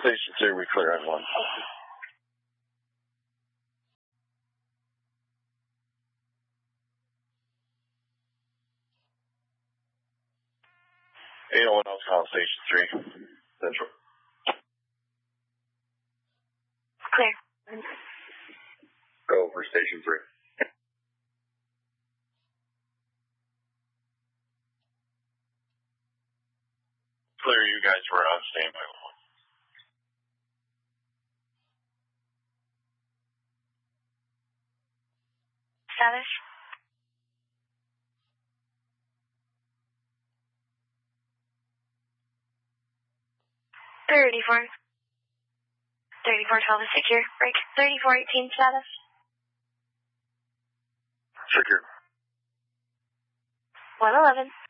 Station 3, we clear on 1. Anyone else call Station 3? Central. Clear. Go for Station 3. Clear, you guys were on standby. Status? $34. 3412 is secure. Break. 3418 status. Secure. 111.